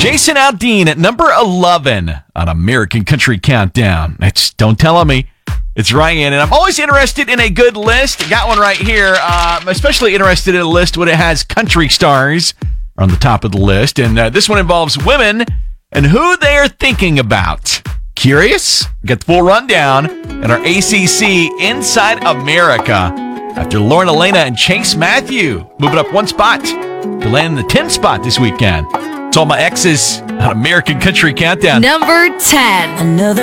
Jason Aldean at number 11 on American Country Countdown. It's Don't Tell On Me. It's Ryan, and I'm always interested in a good list. Got one right here. I'm especially interested in a list when it has country stars on the top of the list. And this one involves women and who they are thinking about. Curious? Get the full rundown at our ACC Inside America after Lauren Elena and Chase Matthew moving up one spot to land in the 10th spot this weekend. It's all my exes on American Country Countdown. Number 10. Another